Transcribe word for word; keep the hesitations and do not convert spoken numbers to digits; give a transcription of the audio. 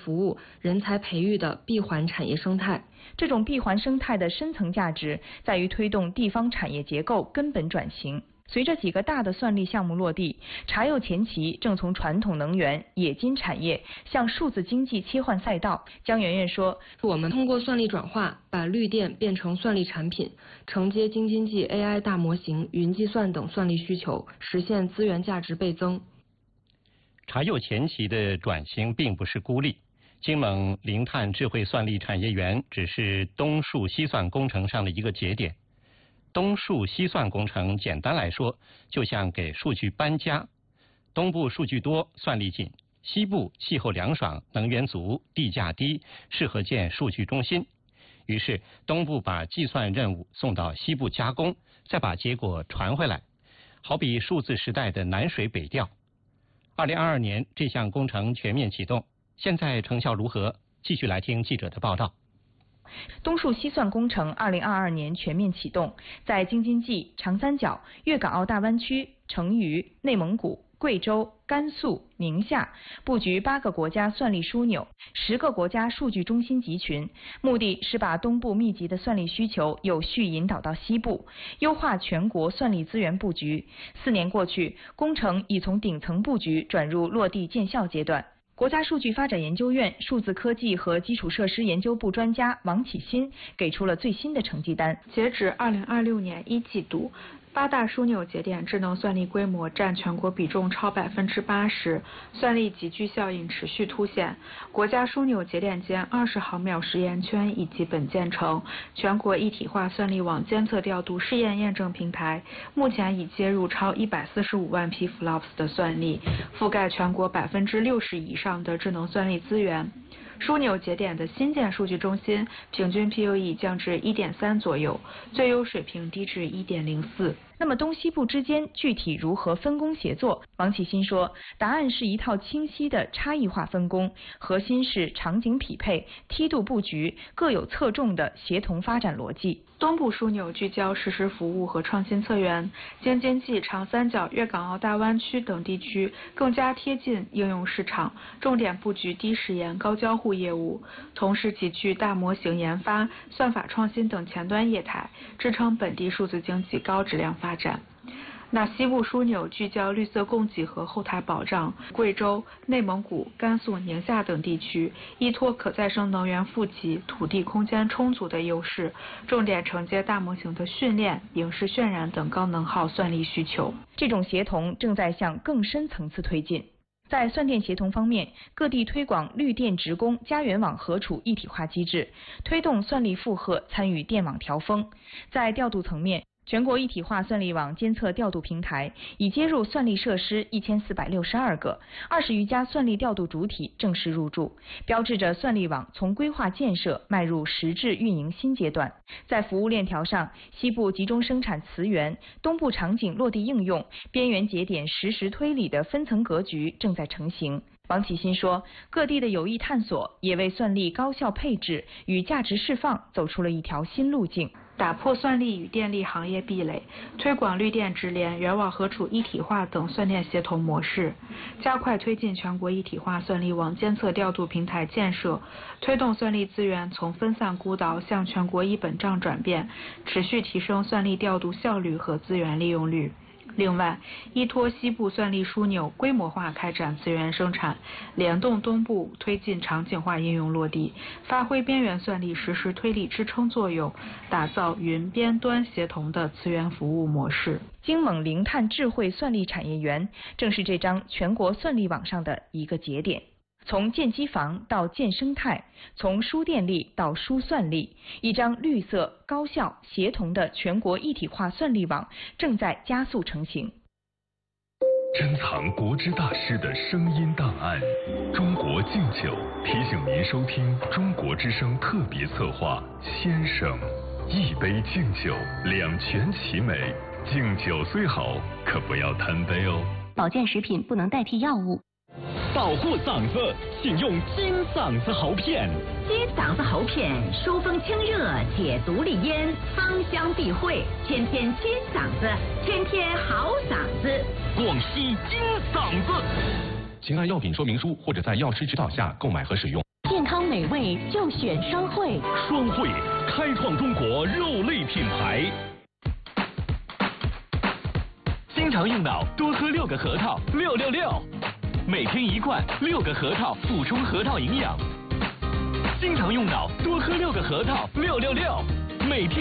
服务、人才培育的闭环产业生态。 这种闭环生态的深层价值在于推动地方产业结构根本转型。随着几个大的算力项目落地，茶釉前期正从传统能源、冶金产业向数字经济切换赛道。江媛媛说， 我们通过算力转化，把绿电变成算力产品，承接京津冀 A I 大模型、云计算等算力需求，实现资源价值倍增。 茶釉前期的转型并不是孤立，金锰零碳智慧算力产业园只是东数西算工程上的一个节点。东数西算工程简单来说，就像给数据搬家，东部数据多，算力紧；西部气候凉爽，能源足，地价低，适合建数据中心。于是东部把计算任务送到西部加工，再把结果传回来，好比数字时代的南水北调。二零二二年这项工程全面启动，现在成效如何？继续来听记者的报道。 东数西算工程二零二二年全面启动，在京津冀、长三角、粤港澳大湾区、成渝、内蒙古、贵州、甘肃、宁夏布局八个国家算力枢纽、十个国家数据中心集群，目的是把东部密集的算力需求有序引导到西部，优化全国算力资源布局。四年过去，工程已从顶层布局转入落地见效阶段。国家数据发展研究院数字科技和基础设施研究部专家王启新给出了最新的成绩单。 截止二零二六年一季度，八大枢纽节点智能算力规模占全国比重超百分之八十，算力集聚效应持续凸显。国家枢纽节点间二十毫秒实验圈已基本建成，全国一体化算力网监测调度试验验证平台目前已接入超一百四十五万批 F L O P S 的算力，覆盖全国百分之六十以上的智能算力资源。枢纽节点的新建数据中心平均 P U E 降至 一点三 左右，最优水平低至 一点零四。 那么东西部之间具体如何分工协作？王启新说，答案是一套清晰的差异化分工，核心是场景匹配、梯度布局，各有侧重的协同发展逻辑。 东部枢纽聚焦实时服务和创新策源，京津冀、长三角、粤港澳大湾区等地区更加贴近应用市场，重点布局低时延、高交互业务，同时集聚大模型研发、算法创新等前端业态，支撑本地数字经济高质量发展。那西部枢纽聚焦绿色供给和后台保障，贵州、内蒙古、甘肃、宁夏等地区依托可再生能源富集、土地空间充足的优势，重点承接大模型的训练、影视渲染等高能耗算力需求。 这种协同正在向更深层次推进。在算电协同方面，各地推广绿电职工家园网合处一体化机制，推动算力负荷参与电网调峰。在调度层面，全国一体化算力网监测调度平台已接入算力设施一千四百六十二个，二十余家算力调度主体正式入驻，标志着算力网从规划建设迈入实质运营新阶段。在服务链条上，西部集中生产磁源，东部场景落地应用，边缘节点实时推理的分层格局正在成型。王启新说，各地的有益探索也为算力高效配置与价值释放走出了一条新路径。 打破算力与电力行业壁垒，推广绿电直联、源网合处一体化等算电协同模式，加快推进全国一体化算力网监测调度平台建设，推动算力资源从分散孤岛向全国一本账转变，持续提升算力调度效率和资源利用率。另外，依托西部算力枢纽规模化开展资源生产，联动东部推进场景化应用落地，发挥边缘算力实时推力支撑作用，打造云边端协同的资源服务模式。 京锰零碳智慧算力产业园正是这张全国算力网上的一个节点。从建机房到建生态，从输电力到输算力，一张绿色、高效、协同的全国一体化算力网正在加速成型。 珍藏国之大师的声音档案，中国敬酒提醒您收听中国之声特别策划《先生》，一杯敬酒，两全其美。敬酒虽好，可不要贪杯哦。 保健食品不能代替药物。 保护嗓子，请用金嗓子喉片。 金嗓子喉片疏风清热，解毒利咽，芳香避秽，天天金嗓子，天天好嗓子。 广西金嗓子。 请按药品说明书或者在药师指导下购买和使用。 美味就选双汇。 双汇开创中国肉类品牌。经常用脑，多喝六个核桃，六六六。每天一罐，六个核桃补充核桃营养。经常用脑，多喝六个核桃，六六六。每天。